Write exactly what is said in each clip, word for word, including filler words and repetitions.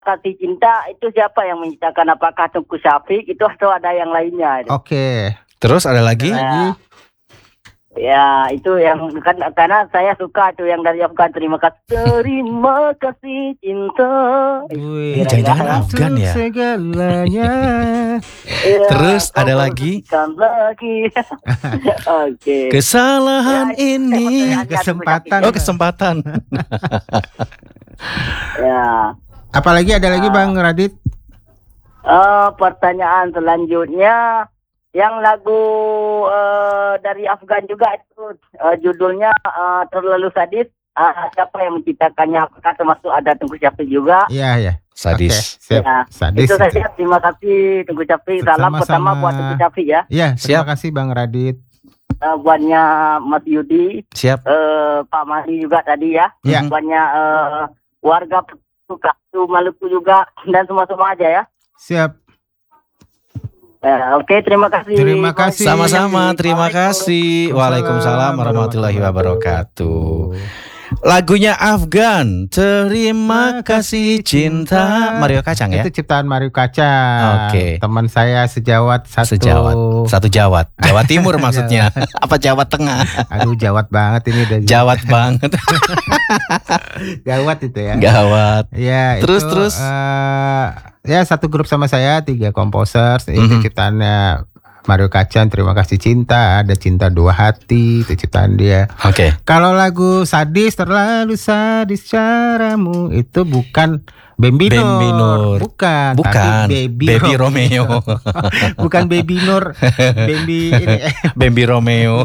Kasih Cinta itu siapa yang menciptakan? Apakah Tengku Syafiq itu atau ada yang lainnya? Oke. Okay. Terus ada lagi? Ada lagi. Ya, itu yang kan karena saya suka tuh yang dari Afgan. Terima kasih, terima kasih cinta. Wih, jangan-jangan Afgan ya. Segalanya. Ya, terus ada lagi? lagi. Oke. Okay. Kesalahan ya, ini. Kesempatan. Oh, kesempatan. Ya. Apalagi ada lagi Bang Radit? Uh, pertanyaan selanjutnya. Yang lagu uh, dari Afgan juga itu uh, judulnya uh, Terlalu Sadis. Uh, siapa yang menciptakannya? Apakah termasuk ada Tengku Syafiq juga? Iya, iya. Sadis. Okay, siap. Ya, Sadis. itu saja. Terima kasih Tengku Syafiq. Salam Sama-sama. pertama buat Tengku Syafiq ya. Iya, terima kasih Bang Radit. Uh, buatnya Mas Yudi. Siap. Uh, Pak Mari juga tadi ya. Ya. Buatnya uh, warga Maluku juga dan semua-semua aja ya. Siap. Ya, oke, okay, terima kasih. Terima kasih. Sama-sama, terima kasih. Waalaikumsalam warahmatullahi wabarakatuh. Lagunya Afgan, Terima Kasih Cinta, Mario Kacang ya? Itu ciptaan Mario Kacang. Oke. Okay. Teman saya sejawat satu. Sejawat, satu Jawat. Jawa Timur maksudnya. Apa Jawa Tengah? Aduh, Jawat banget ini dari Jawat banget. Gawat itu ya. Gawat. Ya, terus itu, terus. Uh, ya satu grup sama saya, tiga komposer. Itu Mm-hmm. ciptaannya Mario Kacang, Terima Kasih Cinta, ada Cinta Dua Hati, itu ciptaan dia. Oke. Okay. Kalau lagu Sadis, Terlalu Sadis Caramu, itu bukan Bambi Nur. Bambi Nur. Bukan. Bukan. Tapi Baby, Baby Romeo. Bukan Baby Nur. Bambi ini. Bambi Romeo.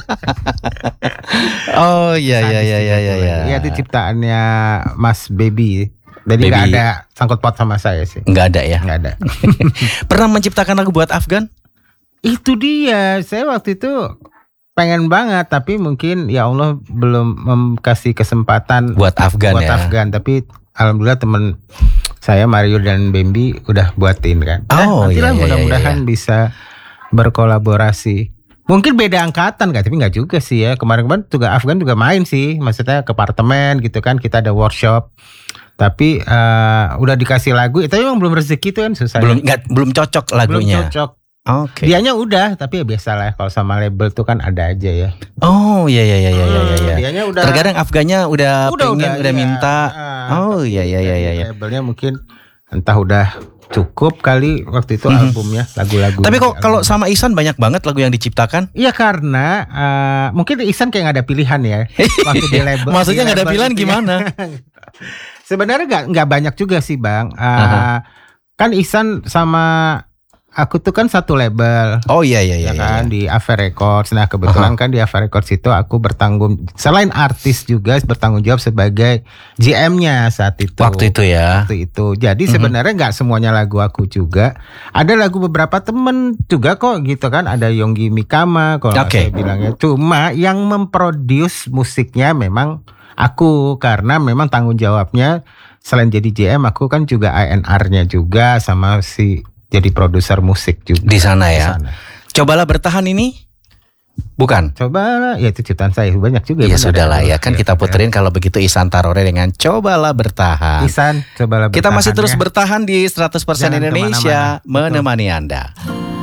Oh iya iya iya iya iya. Ya itu ciptaannya Mas Baby. Jadi nggak ada sangkut paut sama saya sih. Nggak ada ya. Nggak ada. Pernah menciptakan lagu buat Afgan? Itu dia. Saya waktu itu pengen banget, tapi mungkin ya Allah belum kasih kesempatan buat Afgan buat ya. Afgan. Tapi alhamdulillah teman saya Mario dan Bambi udah buatin kan. Oh nah, iya, iya, mudah-mudahan iya, iya. bisa berkolaborasi. Mungkin beda angkatan kan, tapi nggak juga sih ya. Kemarin-kemarin juga Afgan juga main sih, maksudnya ke apartemen gitu kan, kita ada workshop. Tapi uh, udah dikasih lagu, tapi emang belum rezeki tuh kan susah. Belum nggak belum cocok lagunya. Belum cocok. Oke. Okay. Dianya udah, tapi ya biasa lah kalau sama label tuh kan ada aja ya. Oh iya iya iya iya iya iya. Dianya udah. Terkadang Afgannya udah, udah pengen udah, udah iya. minta. Uh, oh iya iya iya iya. Labelnya mungkin entah udah cukup kali waktu itu mm-hmm. albumnya, lagu-lagu. Tapi kok kalau sama Ihsan banyak banget lagu yang diciptakan? Iya karena uh, mungkin Ihsan kayak gak ada pilihan ya waktu di label. Maksudnya nggak ada pilihan gitu gimana? Sebenarnya nggak nggak banyak juga sih Bang. Uh, uh-huh. Kan Ihsan sama aku tuh kan satu label. Oh iya iya iya. Ya kan iya. di Ava Records. Nah kebetulan uh-huh. kan di Ava Records itu aku bertanggung selain artis juga bertanggung jawab sebagai G M-nya saat itu. Waktu itu ya. Waktu itu. Jadi uh-huh. sebenarnya nggak semuanya lagu aku juga. Ada lagu beberapa temen juga kok gitu kan. Ada Yonggi Mikama kalau okay. saya bilangnya. Cuma yang memproduce musiknya memang aku, karena memang tanggung jawabnya selain jadi J M aku kan juga A and R-nya juga sama si jadi produser musik juga di sana ya. Di sana. Cobalah Bertahan ini bukan? Cobalah, ya itu ciptaan saya banyak juga. Ya sudahlah ya kan kita puterin ya. Kalau begitu Ihsan Tarore dengan Cobalah Bertahan. Ihsan, Cobalah Bertahan. Kita masih terus ya. bertahan di seratus persen Jangan Indonesia kemana-mana. menemani Anda.